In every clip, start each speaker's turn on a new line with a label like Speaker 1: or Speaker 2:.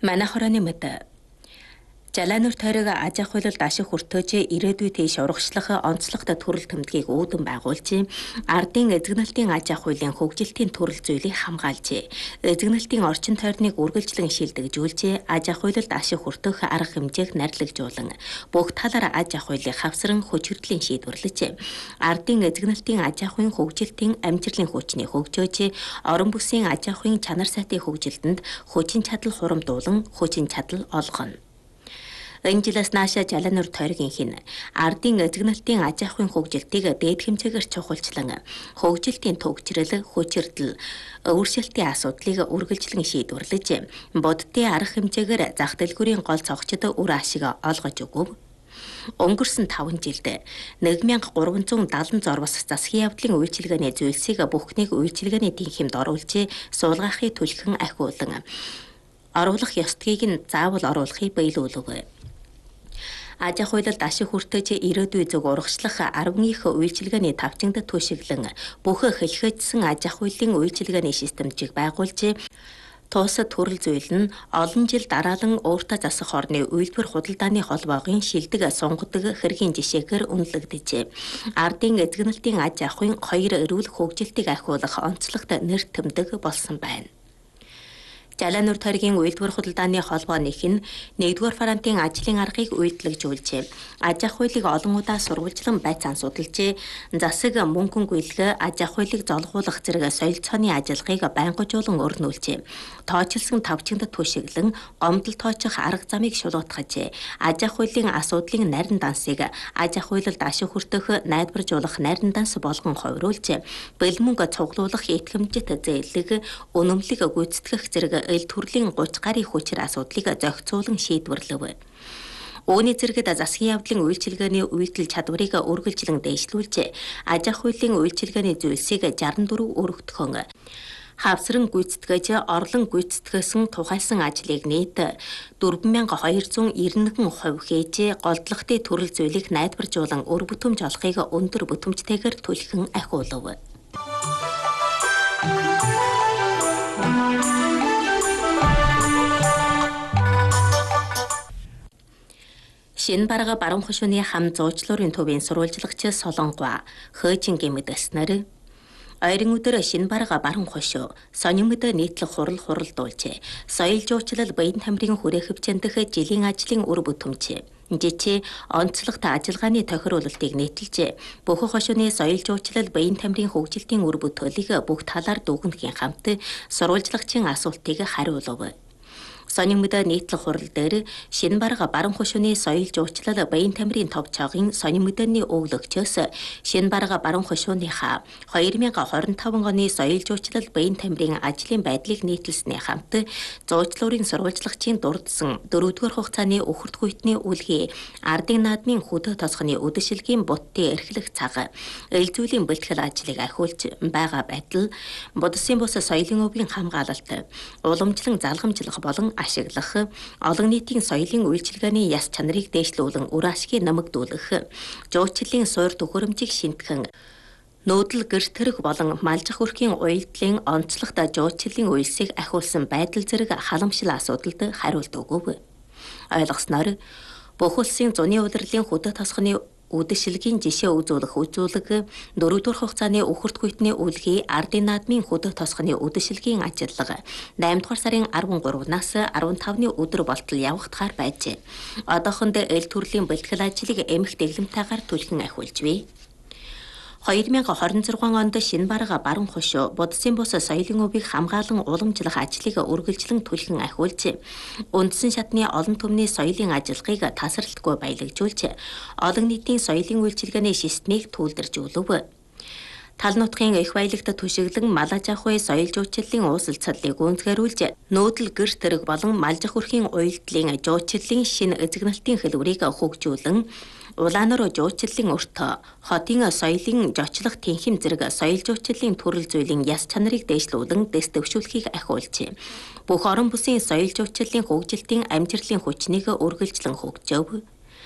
Speaker 1: Манайх хорооны мэд. Жалаанур тойрог аж ахуй хуулиар ашиг хүртөөж ирээдүйд тийш урагшлах онцлогтой төрөл тэмдгийг үүдэн байгуулж, ардын эзэгнэлтийн аж ахуйн хөгжилтийн төрөл зүйлийг хамгаалж, эзэгнэлтийн орчин тойрныг үргэлжлэн шилдэгжүүлж, аж ахуй хуулиарт ашиг хүртэх арга хэмжээг нарлагжуулан, бүх талаар аж ахуйлыг хавсран хүчирдлийн шийдвэрлэж, ардын эзэгнэлтийн аж ахуйн хөгжилтийн амжилтын хүчний хөгжөөж, орон бүсийн аж ахуйн чанар сайтын хөгжилтөнд хүчин чадал хурамдуулан, хүчин чадал олгоно. Энэ жилээс наашаа Жалаанур тойргийн хин ардын эзэгнэлтийн аж ахуйн хөгжилтийг дээд хэмжээгээр чухалчлан хөгжилтийн төгжрөл, хүчирдэл, өөрчлөлтийн асуудлыг үргэлжлэн шийдвэрлэж, буддын арга хэмжээгээр зах дэлгүүрийн гол цогцод үр ашиг олгож өгөв. Өнгөрсөн 5 жилд 1370 зорвос засгийн явдлын үйлчилгээний зүйлсийг бүхнийг үйлчилгээний тэнхимд оруулж, суулгаахыг түлхэн ахиулан оруулах ёстгийг нь заавал оруулахыг биелүүлв. Аж ахуй хуулиарт ашиг хүртэж ирээдүй зөв урагшлах 10 их үйлчилгээний тавчингад түшиглэн бүх хэлхэжсэн аж ахуйн үйлчилгээний системжийг байгуулж, туусад төрөл зүйл нь олон жил дараалан өөртөө засах орны үйлдвэр худалдааны холбоогийн шилдэг сунгадаг хэргийн жишээгээр үнэлэгдэж, ардын эзэгнэлтийн аж ахуйн хоёр эрүүл хөгжилтийг ахиулах онцлогтой нэр тэмдэг болсон байна. Жалаанур тойргийн үйлдвэр худалдааны холбооных нь 1-р фронтын ажлын аргыг үйлдэлжүүлж, аж ахуйлыг олон удаа сурвалжлан байцаан судалж, засаг мөнгөнгүйлэг аж ахуйлыг золгуулах зэрэг солилцооны ажиллагааг байнгажуулан өрнүүлж, тооцолсон тавчингад түшиглэн гомдол тооцох арга замыг шулуутгаж, аж ахуйлын асуудлын нарийн дансыг аж ахуйлалд ашиг хүртэх найдваржуулах нарийн данс болгон хувируулж, бэлмөнгө цуглуулах итгэмжит зээлэг, үнэмлэг гүйцэтгэх зэрэг ил төрлийн 30 гаруй хүчир асуудлыг зохицуулан шийдвэрлэв. Үүний зэрэгт засгийн явдлын үйлчилгээний үйлдэл чадварыг үргэлжлэн дээшлүүлж, аж ахуйн үйлчилгээний зүйлсийг 64 өргөдгөн хавсран гүйцэтгэж, орлон гүйцэтгэсэн тухайсан ажлыг нийт 4291% хийж, голдлогын төрөл зүйлийг найдваржуулан өр бүтэмж олохыг өндөр бүтэмжтэйгээр түлхэн ахиулв. Шинэ барга баруун хошууны хам зуучлуурын төвийн сурвалжлагч Солонгоо Хөөжингийн мэдгэснээр ойрын өдөр шинэ барга баруун хошуу сонин мэд нийтлэг хуралдуулж, соёл жуучлал баян тамирын хүрээ хөвчөндөх жилийн ажлын үр бүтэмж, жичээ онцлогтой ажиллагааны тохируулалтыг нийтэлж, бүх хошууны соёл жуучлал баян тамирын хөгжилтийн үр бүтээлийг бүх талаар дүгнэхийн хамт сурвалжлагчийн асуултыг хариулв. Сонин мэд нийтлэг хурал дээр шинэ барга баруун хошууны соёл жуучлал баян тамирын тов чогийн сонин мэдээний өглөгчөөс шинэ барга баруун хошууныхаа 2025 оны соёл жуучлал баян тамирын ажлын байдлыг нийтэлсэний хамт зуучлуурын сурвалжлагчийн дурдсан 4-р хугацааны өхөртгүйтний үлгий, ардын наадмын хөдөө тосгоны үдэшилгийн буттын эрхлэх цаг, ил зүйлийн бэлтгэл ажлыг ахиулж байгаа байтал, будсын бус соёлын өвгийн хамгаалалт, уламжлан залгамжлах болон ашиглах, олон нийтийн соёлын үйлчилгээний яс чанарыг дээшлүүлэн үр ашгийг нэмэгдүүлэх, жуучлалын суур төхөөрөмжийг шинтгэн, нүүдэл гэр тэрэг болон малжих өрхийн уялдлын онцлогтой жуучлалын үйлсийг ахиулсан байдал зэрэг халамжлал асуудалд хариулт өгөв. Ойлгосноор бүх улсын зуны удирлын хөдөө тосгоны үдэшилгийн жишээ үзүүлэх үзүүлэг, 4-р хугацааны өхөртгүйтний үлгий, ардын наадмын хөдөө тосгоны үдэшилгийн ажиллага 8-р сарын 13-наас 15-ны өдөр болтол явагдахаар байжээ. Одоохонд ил төрлийн бэлтгэл ажлыг эмх дэглэмтайгаар түлхэн ахиулж бий. 2026 онд шинэ барга баруун хошуу будсын бус соёлын өвийг хамгаалан уламжлах ажлыг үргэлжлэн түлхэн ахиулж, үндсэн шатны олон түмний соёлын ажиллагааг тасралтгүй баялагжуулж, олон нийтийн соёлын үйлчилгээний системийг түүлдэржүүлв. Тал нутгийн их баялагт түшиглэн мал аж ахуй соёл жуучлалын ууслалцлыг гүйцэтгүүлж, нүүдэл гэр тэрэг болон малжих өрхийн уялдлын жуучлалын шинэ эзэгнэлтийн хэлбэрийг хөгжүүлэн, улаанаар жуучлалын өртөө, хотын соёлын жочлох тэнхим зэрэг соёл жуучлалын төрөл зүйлийн яс чанарыг дээшлүүлэн дэс дэвшүүлэхийг ахиулж, бүх орон бүсийн соёл жуучлалын хөгжилтийн амжилтын хүчнийг үргэлжлэн хөгжөөв.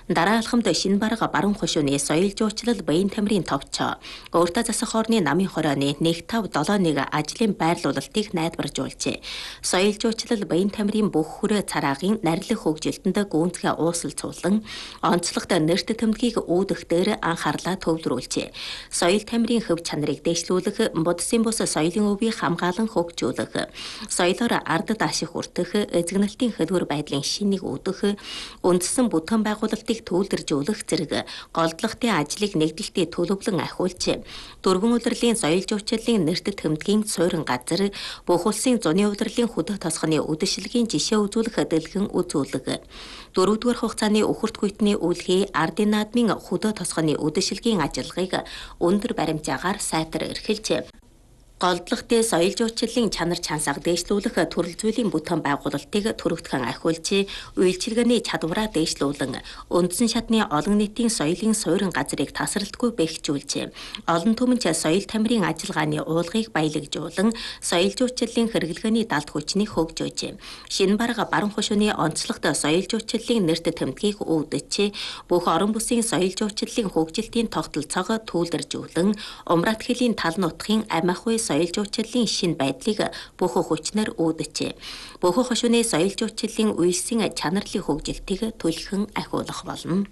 Speaker 1: Дараа алхамд шинэ бараг баруун хошууны соёл жуучлал баян тамирын товч өөртөө засах орны намын хорооны 1571 ажлын байрлуулалтыг найдваржуулжээ. Соёл жуучлал баян тамирын бүх хүрээ цараагийн нарилах хөгжилтөнд гүнзгий уусал цуулан онцлогт нэрт тэмдгийг үүдэх дээр анхаарлаа төвлөрүүлжээ. Соёл тамирын хөв чанарыг дэвшлүүлэх, будсын бус соёлын өвийг хамгаалан хөгжүүлэх, соёлоор ардд ашиг хүртэх, эзэгнэлтийн хэлбэр байдлын шинийг үүдэх, үндсэн бүтээн байгуулалтыг түүлдэржүүлэх зэрэг голдлогтын ажлыг нэгдэлтийн төлөвлөн ахиулжээ. Дөрвөн улирлын соёл жуучлалын нэрт тэмдгийн суурин газар бүх улсын зуны улирлын хөдөө тосгоны үдэшлэгийн жишээ үзүүлэх дэлгэн үзүүлэг. Дөрөвдүгээр хугацааны үхэрт гүйтний үлгий ардын наадмын хөдөө тосгоны үдэшлэгийн ажиллагааг өндөр баримжаагаар сайтар эрхэлжээ. Голдлогтын соёл жуучлалын чанар чансааг дээшлүүлэх төрөл зүйлийн бүтээн байгуулалтыг төрөгдгөн ахиулж, үйлчилгээний чадвараа дээшлүүлэн, үндсэн шатны олон нийтийн соёлын суурин газрыг тасралтгүй бэхжүүлжээ. Олон түмэнч соёл тамирын ажиллагааны уулгыг баялагжуулан, соёл жуучлалын хэрэглгээний далд хүчнийг хөгжөөжээ. Шинэ бараг баруун хошууны онцлогт соёл жуучлалын нэрт тэмдгийг үүдэж, бүх орон бүсийн соёл жуучлалын хөгжилтийн тогтолцоог түүлдэржүүлэн, умрат хэлийн тал нутгийн амиахуй соёл жуучлалын шинэ байдлыг бөхөө хүчнэр үүдэж, бөхөө хошууны соёл жуучлалын үйлсийн чанарлын хөгжилтийг түлхэн ахиулах болно.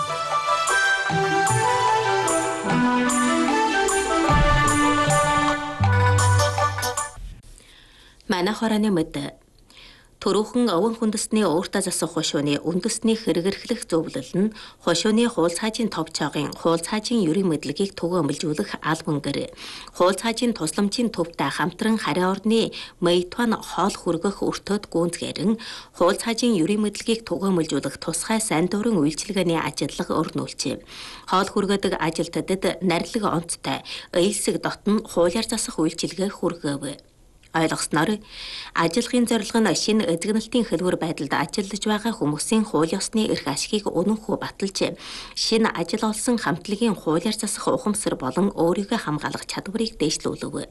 Speaker 1: Манай хорооны мэд Төрөөхөн овон хүндэсний өөртөө засах хошууны үндэсний хэрэгэрхлэх зөвлөл нь хошууны хуул цаажийн товчоогийн хуул цаажийн ерийн мэдлэгийг түгээмэлжүүлэх албан гэр. Хуул цаажийн тусламжийн төвтэй хамтран хариа орны Мэйтван хоол хүргэх өртөөд гүнзгээрэн хуул цаажийн ерийн мэдлэгийг түгээмэлжүүлэх тусгай сайн дуран үйлчилгээний ажиллага өрнүүлжээ. Хоол хүргээдэг ажилтнуудад нарилга онцтой эйлсэг дотн хуулиар засах үйлчилгээ хүргээв. Ойлгосноор ажиллахын зорилго нь шинэ эзэгнэлтийн хэлбэр байдалд ажиллаж байгаа хүмүүсийн хууль ёсны эрх ашигыг үнэнхүү баталж, шинэ ажил олсон хамтлагийн хуулиар засах ухамсар болон өөрийгөө хамгаалах чадварыг дээшлүүлв.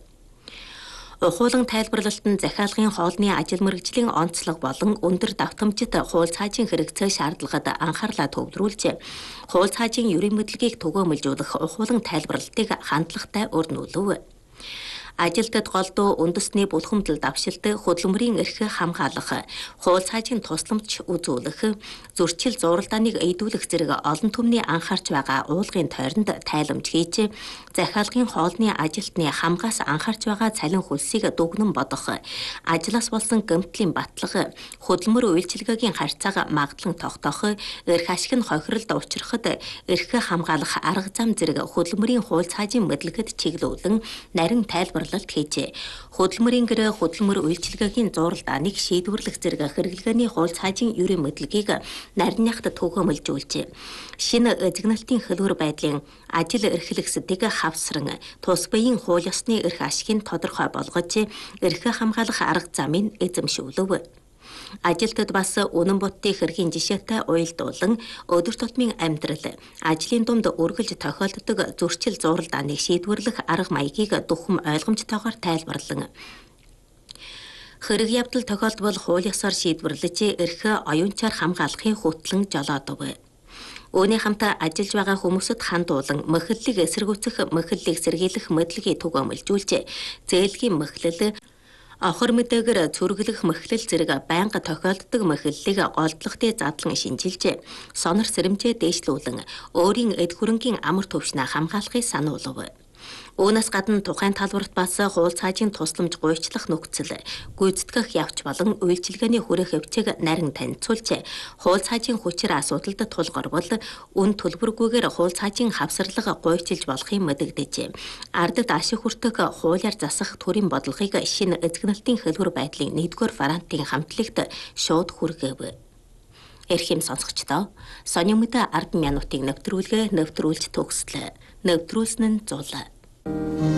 Speaker 1: Ухуулан тайлбарлалтанд захиалгын хоолны ажил мэргэжлийн онцлог болон өндөр давтамжит хууль цаажийн хэрэгцээ шаардлагад анхаарлаа төвлөрүүлж, хууль цаажийн ерийн мэдлэгийг түгээмэлжүүлэх ухуулан тайлбарлалтыг хандлагатай өрнүүлв. Ажилтнад голдуу үндэсний булхамдал давшилт, хөдөлмөрийн эрх хамгаалах, хууль цаажийн тусламж үзүүлэх, зөрчил зуралдааныг эйдүүлэх зэрэг олон түмний анхаарч байгаа уулгын тойронд тайламж хийж, захиалгын хоолны ажилтны хамгаас анхаарч байгаа цалин хөлсийг дүгнэн бодох, ажлаас болсон гэмтлийн батлах, хөдөлмөр үйлчилгээгийн харьцааг магадлан тогтоох, эрх ашиг нь хохиролд учрахад эрх хамгаалах арга зам зэрэг хөдөлмөрийн хууль цаажийн мэдлэгэд чиглүүлэн нарийн тайлбарлалт хийжээ. Хөдөлмөрийн гэрээ хөдөлмөр үйлчилгээгийн зуралдааныг шийдвэрлэх зэрэг хэрэглгээний хууль цаажийн ерийн мэдлэгийг нарийнхад түгээмэлжүүлжээ. Шинэ эзэгнэлтийн хэлбэр байдлын ажил эрхлэгсдийг хавсран тус биеийн хууль ёсны эрх ашигыг тодорхой болгож, эрх хамгаалах арга замыг эзэмшүүлв. Ажилтнад бас үнэн буддын хэргийн жишээтэй уялдуулан өдөр тутмын амьдрал, ажлын дунд үргэлж тохиолддог зөрчил зуралдааныг шийдвэрлэх арга маягийг дүрхэм ойлгомжтойгоор тайлбарлан, хэрэг явдал тохиолдвол хууль ёсоор шийдвэрлэж эрх оюунчаар хамгаалахын хөтлөн жолоодов. Үүний хамт ажиллаж байгаа хүмүүсд хандуулан мэхлэлийг эсэргүүцэх, мэхлэлийг сэргийлэх мэдлэгийг түгээмэлжүүлж, зээлгийн мэхлэл, охор мэдээгээр цүргэлэх мэхлэл зэрэг байнга тохиолддог мэхлэлийг голдлогтын задлан шинжилж, сонор сэрэмжээ дээшлүүлэн өөрийн эд хөрөнгийн амар төвшнээ хамгаалахыг сануулв. Үүнээс гадна тухайн талбарт бас хууль цаажийн тусламж гуйчлах нөхцөл, гүйцэтгэх явц болон үйлчилгээний хүрээ хөвчийг нарийн танилцуулж, хууль цаажийн хүчээр асуудалд тулгарвал үн төлбөргүйгээр хууль цаажийн хавсарлага гуйчилж болохыг мэдэгдэж, ардд ашиг хүртэх хуулиар засах төрийн бодлогыг шинэ эзэгнэлтийн хэлбэр байдлын 1-р вариантын хамтлагт шууд хүргээв. Эрхэм сонсогчдоо, сони мэдээ 10 минутын нэвтрүүлгээ нэвтрүүлж төгслөө. Нэвтрүүлсэн нь зул.